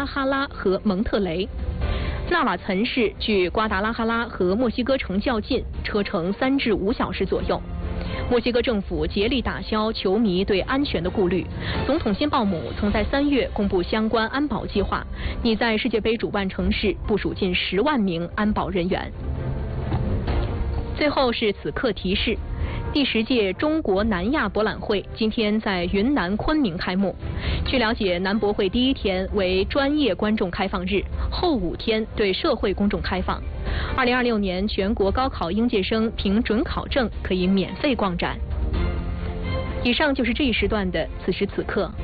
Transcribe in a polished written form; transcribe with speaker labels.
Speaker 1: 拉哈拉和蒙特雷。纳瓦岑市距瓜达拉哈拉和墨西哥城较近，车程3至5小时左右。墨西哥政府竭力打消球迷对安全的顾虑。总统辛鲍姆曾在3月公布相关安保计划，拟在世界杯主办城市部署近10万名安保人员。最后是此刻提示。第10届中国南亚博览会今天在云南昆明开幕。据了解，南博会第1天为专业观众开放日，后5天对社会公众开放。2026年全国高考应届生凭准考证可以免费逛展。以上就是这一时段的此时此刻。